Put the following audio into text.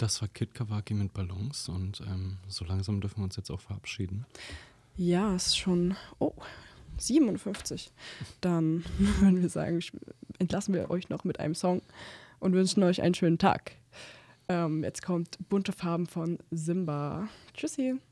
Das war Kid Kawaki mit Ballons und so langsam dürfen wir uns jetzt auch verabschieden. Ja, es ist schon 57. Dann würden wir sagen, entlassen wir euch noch mit einem Song und wünschen euch einen schönen Tag. Jetzt kommt Bunte Farben von Simba. Tschüssi.